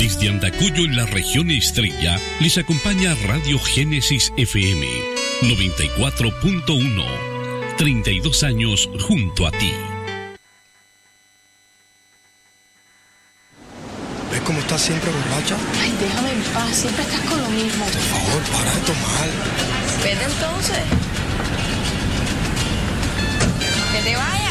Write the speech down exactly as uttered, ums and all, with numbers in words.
Desde Andacollo, en la región Estrella, les acompaña Radio Génesis F M noventa y cuatro punto uno. treinta y dos años junto a ti. ¿Ves cómo estás siempre borracha? Ay, déjame en paz, siempre estás con lo mismo. Por favor, para de tomar. Vete entonces. Que te vayas.